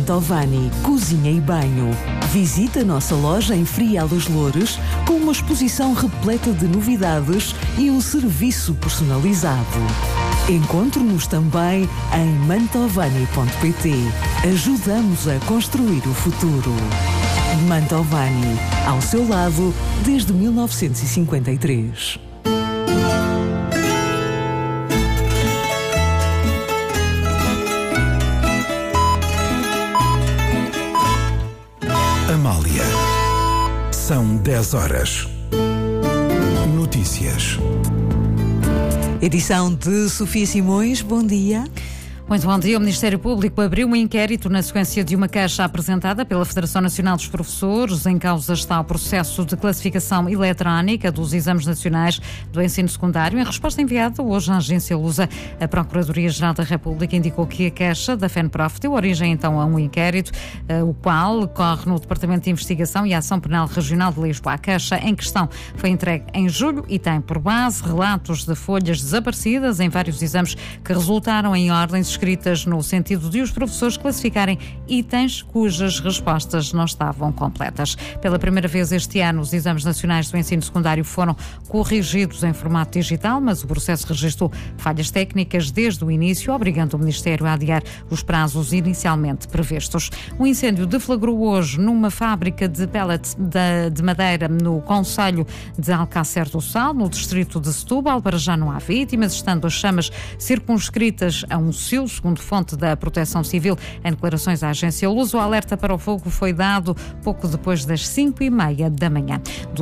Mantovani, cozinha e banho. Visita a nossa loja em Frial dos Loures com uma exposição repleta de novidades e um serviço personalizado. Encontre-nos também em mantovani.pt. Ajudamos a construir o futuro. Mantovani, ao seu lado desde 1953. Amália. São 10 horas. Notícias. Edição de Sofia Simões, bom dia. Muito bom dia. O Ministério Público abriu um inquérito na sequência de uma queixa apresentada pela Federação Nacional dos Professores. Em causa está o processo de classificação eletrónica dos exames nacionais do ensino secundário. Em resposta enviada hoje à agência Lusa, a Procuradoria-Geral da República indicou que a queixa da FENPROF deu origem então a um inquérito, o qual corre no Departamento de Investigação e Ação Penal Regional de Lisboa. A queixa em questão foi entregue em julho e tem por base relatos de folhas desaparecidas em vários exames que resultaram em ordens escritas no sentido de os professores classificarem itens cujas respostas não estavam completas. Pela primeira vez este ano, os exames nacionais do ensino secundário foram corrigidos em formato digital, mas o processo registrou falhas técnicas desde o início, obrigando o Ministério a adiar os prazos inicialmente previstos. O incêndio deflagrou hoje numa fábrica de pellets de madeira no concelho de Alcácer do Sal, no distrito de Setúbal. Para já não há vítimas, estando as chamas circunscritas a um silo, segundo fonte da Proteção Civil. Em declarações à agência Luz, o alerta para o fogo foi dado pouco depois das 5h30 da manhã.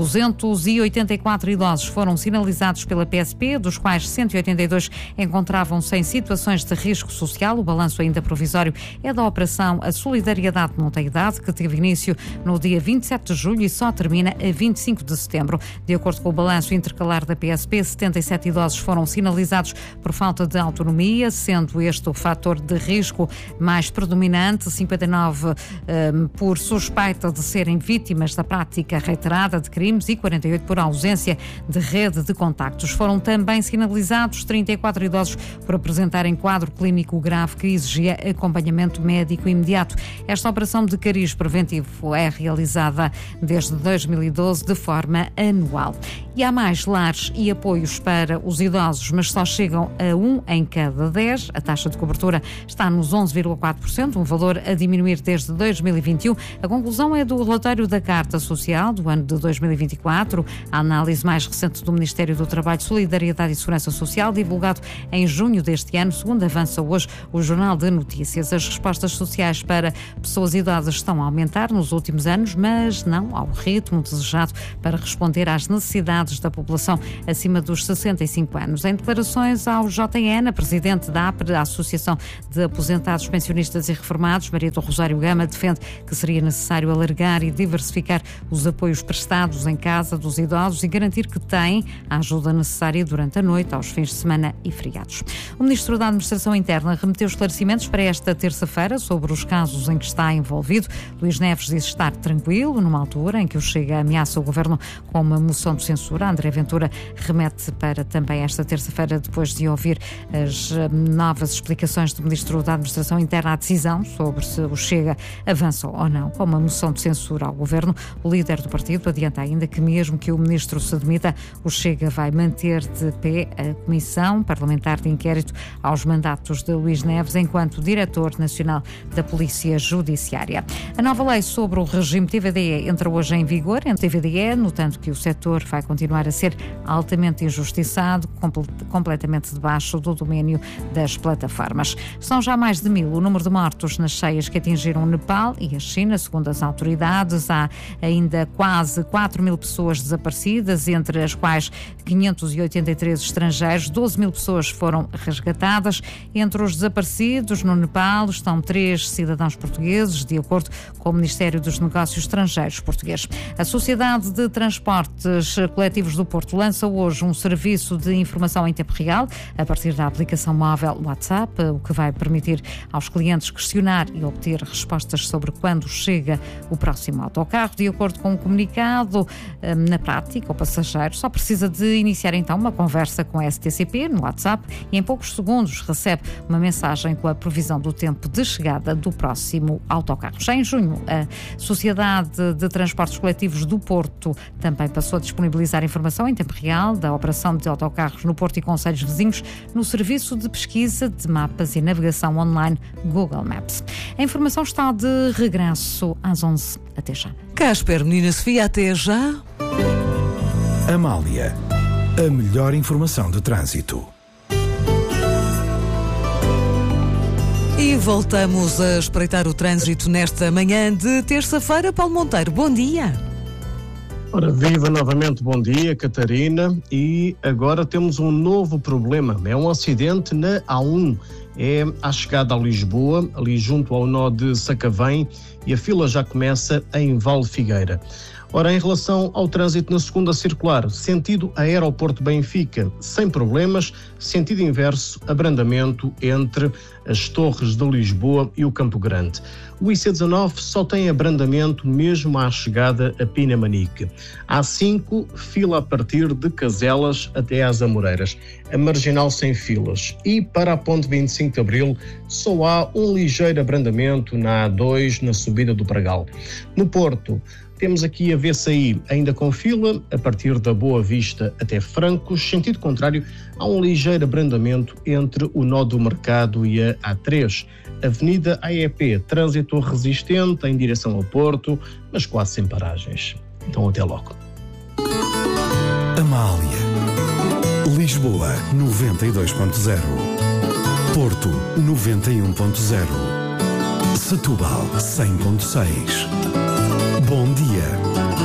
284 idosos foram sinalizados pela PSP, dos quais 182 encontravam-se em situações de risco social. O balanço ainda provisório é da operação A Solidariedade Não Tem Idade, que teve início no dia 27 de julho e só termina a 25 de setembro. De acordo com o balanço intercalar da PSP, 77 idosos foram sinalizados por falta de autonomia, sendo este o fator de risco mais predominante, 59 por suspeita de serem vítimas da prática reiterada de crimes e 48 por ausência de rede de contactos. Foram também sinalizados 34 idosos por apresentarem quadro clínico grave que exigia acompanhamento médico imediato. Esta operação de cariz preventivo é realizada desde 2012 de forma anual. E há mais lares e apoios para os idosos, mas só chegam a 1 em cada 10. A taxa de cobertura está nos 11,4%, um valor a diminuir desde 2021. A conclusão é do relatório da Carta Social do ano de 2024, a análise mais recente do Ministério do Trabalho, Solidariedade e Segurança Social, divulgado em junho deste ano, segundo avança hoje o Jornal de Notícias. As respostas sociais para pessoas idosas estão a aumentar nos últimos anos, mas não ao ritmo desejado para responder às necessidades da população acima dos 65 anos. Em declarações ao JN, a presidente da APRE, a Associação de Aposentados, Pensionistas e Reformados, Maria do Rosário Gama, defende que seria necessário alargar e diversificar os apoios prestados em casa dos idosos e garantir que têm a ajuda necessária durante a noite, aos fins de semana e feriados. O Ministro da Administração Interna remeteu esclarecimentos para esta terça-feira sobre os casos em que está envolvido. Luís Neves diz estar tranquilo numa altura em que o Chega ameaça o Governo com uma moção de censura. André Ventura remete para também esta terça-feira, depois de ouvir as novas explicações do Ministro da Administração Interna à decisão sobre se o Chega avança ou não com uma moção de censura ao Governo. O líder do partido adianta ainda que mesmo que o Ministro se demita, o Chega vai manter de pé a Comissão Parlamentar de Inquérito aos mandatos de Luís Neves enquanto Diretor Nacional da Polícia Judiciária. A nova lei sobre o regime TVDE entra hoje em vigor. Em TVDE, notando que o setor vai continuar a ser altamente injustiçado, completamente debaixo do domínio das plataformas. São já mais de 1000 o número de mortos nas cheias que atingiram o Nepal e a China, segundo as autoridades. Há ainda quase 4.000 pessoas desaparecidas, entre as quais 583 estrangeiros. 12.000 pessoas foram resgatadas. Entre os desaparecidos no Nepal estão 3 cidadãos portugueses, de acordo com o Ministério dos Negócios Estrangeiros português. A Sociedade de Transportes Coletivos do Porto lança hoje um serviço de informação em tempo real a partir da aplicação móvel WhatsApp. o que vai permitir aos clientes questionar e obter respostas sobre quando chega o próximo autocarro. De acordo com o comunicado, na prática, o passageiro só precisa de iniciar então uma conversa com a STCP no WhatsApp e em poucos segundos recebe uma mensagem com a previsão do tempo de chegada do próximo autocarro. Já em junho, a Sociedade de Transportes Coletivos do Porto também passou a disponibilizar informação em tempo real da operação de autocarros no Porto e concelhos vizinhos no serviço de pesquisa de mapas e navegação online Google Maps. A informação está de regresso às 11. Até já. Cá espero, menina Sofia, até já. Amália, a melhor informação de trânsito. E voltamos a espreitar o trânsito nesta manhã de terça-feira. Paulo Monteiro, bom dia. Ora, viva novamente, bom dia, Catarina. E agora temos um novo problema. É um acidente na A1. É à chegada a Lisboa, ali junto ao nó de Sacavém, e a fila já começa em Val Figueira. Ora, em relação ao trânsito na segunda circular, sentido Aeroporto Benfica, sem problemas, sentido inverso, abrandamento entre as Torres de Lisboa e o Campo Grande. O IC19 só tem abrandamento mesmo à chegada a Pinamanique. A5, fila a partir de Caselas até às Amoreiras. A Marginal sem filas. E para a Ponte 25 de Abril, só há um ligeiro abrandamento na A2, na subida do Pragal. No Porto, temos aqui a VCI ainda com fila, a partir da Boa Vista até Francos. Sentido contrário, há um ligeiro abrandamento entre o nó do Mercado e a A3. Avenida AEP, trânsito resistente em direção ao Porto, mas quase sem paragens. Então até logo. Amália, Lisboa 92.0, Porto 91.0, Setúbal 100.6.